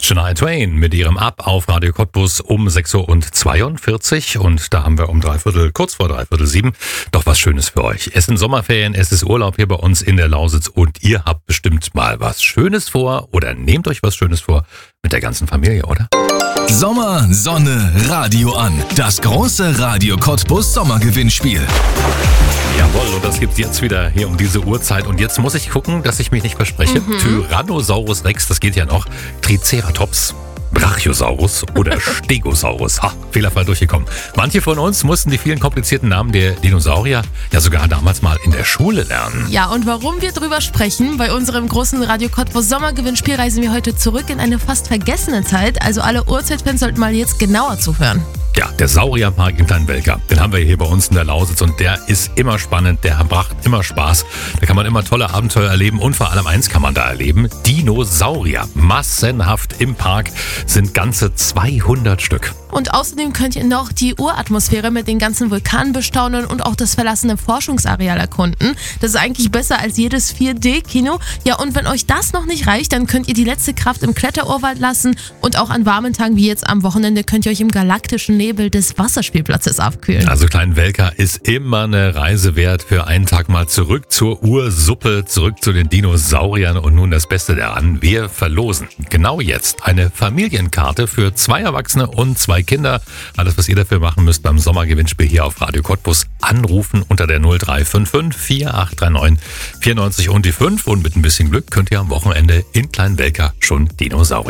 Shania Twain mit ihrem Up auf Radio Cottbus um 6.42 Uhr und da haben wir kurz vor 6:45 doch was Schönes für euch. Es sind Sommerferien, es ist Urlaub hier bei uns in der Lausitz und ihr habt bestimmt mal was Schönes vor oder nehmt euch was Schönes vor mit der ganzen Familie, oder? Sommer, Sonne, Radio an. Das große Radio Cottbus Sommergewinnspiel. Jawohl, und das gibt's jetzt wieder hier um diese Uhrzeit. Und jetzt muss ich gucken, dass ich mich nicht verspreche. Tyrannosaurus Rex, das geht ja noch. Triceratops, Brachiosaurus oder Stegosaurus. Fehlerfrei durchgekommen. Manche von uns mussten die vielen komplizierten Namen der Dinosaurier ja sogar damals mal in der Schule lernen. Ja, und warum wir drüber sprechen, bei unserem großen Radio Cottbus Sommergewinnspiel reisen wir heute zurück in eine fast vergessene Zeit. Also alle Urzeitfans sollten mal jetzt genauer zuhören. Ja, der Saurierpark in Kleinwelker, den haben wir hier bei uns in der Lausitz und der ist immer spannend, der macht immer Spaß. Da kann man immer tolle Abenteuer erleben und vor allem eins kann man da erleben, Dinosaurier. Massenhaft im Park sind ganze 200 Stück. Und außerdem könnt ihr noch die Uratmosphäre mit den ganzen Vulkanen bestaunen und auch das verlassene Forschungsareal erkunden. Das ist eigentlich besser als jedes 4D-Kino. Ja, und wenn euch das noch nicht reicht, dann könnt ihr die letzte Kraft im Kletterurwald lassen und auch an warmen Tagen wie jetzt am Wochenende könnt ihr euch im galaktischen Nebel des Wasserspielplatzes abkühlen. Also Kleinwelker ist immer eine Reise wert für einen Tag mal zurück zur Ursuppe, zurück zu den Dinosauriern und nun das Beste daran, wir verlosen genau jetzt eine Familienkarte für 2 Erwachsene und 2 Kinder. Alles, was ihr dafür machen müsst beim Sommergewinnspiel hier auf Radio Cottbus, anrufen unter der 0355 4839 94 und die 5 und mit ein bisschen Glück könnt ihr am Wochenende in Kleinwelker schon Dinosaurier